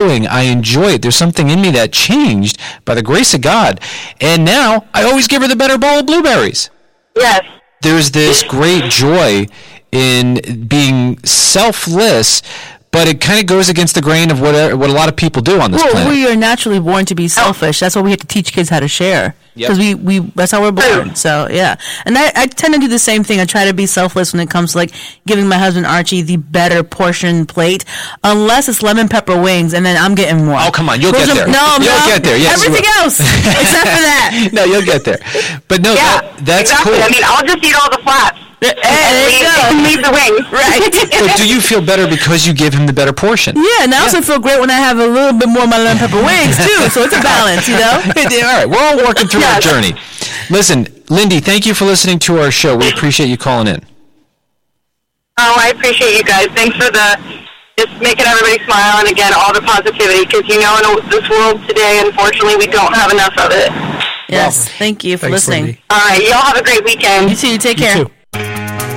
doing, I enjoy it. There's something in me that changed by the grace of God. And now I always give her the better bowl of blueberries. Yes. There's this great joy in being selfless, but it kind of goes against the grain of what a lot of people do on this planet. We are naturally born to be selfish. That's why we have to teach kids how to share. Because we that's how we're born. So, yeah. And I tend to do the same thing. I try to be selfless when it comes to, like, giving my husband Archie the better portion plate, unless it's lemon pepper wings, and then I'm getting more. Oh, come on. You'll get there. You'll get there. Yes, everything else, except for that. No, you'll get there. But no, that's exactly. cool. I mean, I'll just eat all the flats. There you go. Leave the wings. Right. But do you feel better because you give him the better portion? Yeah, and I also feel great when I have a little bit more of my lemon pepper wings, too. So it's a balance, you know? All right, we're all working through our journey. Listen, Lindy, thank you for listening to our show. We appreciate you calling in. Oh, I appreciate you guys. Thanks for just making everybody smile, and again, all the positivity, because, you know, in this world today, unfortunately, we don't have enough of it. Yes, thank you for listening. Lindy. All right, y'all have a great weekend. You too. Take care. You too.